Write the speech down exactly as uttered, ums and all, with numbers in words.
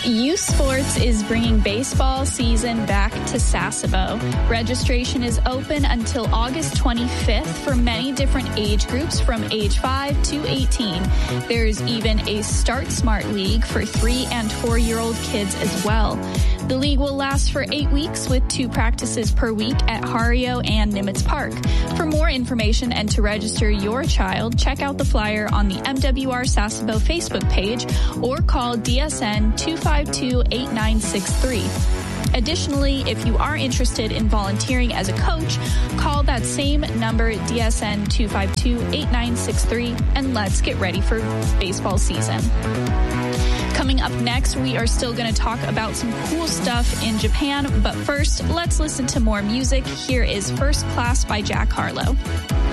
Youth Sports is bringing baseball season back to Sasebo. Registration is open until August twenty-fifth for many different age groups from age five to eighteen. There's even a Start Smart League for three and four-year-old kids as well. The league will last for eight weeks with two practices per week at Hario and Nimitz Park. For more information and to register your child, check out the flyer on the M W R Sasebo Facebook page or call D S N two five two, eight nine six three. Additionally, if you are interested in volunteering as a coach, call that same number, D S N two five two, eight nine six three, and let's get ready for baseball season. Coming up next, we are still going to talk about some cool stuff in Japan, but first, let's listen to more music. Here is First Class by Jack Harlow.